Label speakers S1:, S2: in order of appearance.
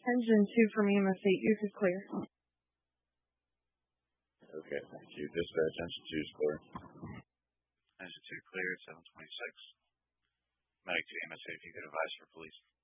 S1: Engine 2 from EMS 8, you could clear.
S2: Okay, thank you. Dispatch, Engine 2 is clear.
S3: Engine 2 clear at 726. Medic to EMS 8, if you could advise for police.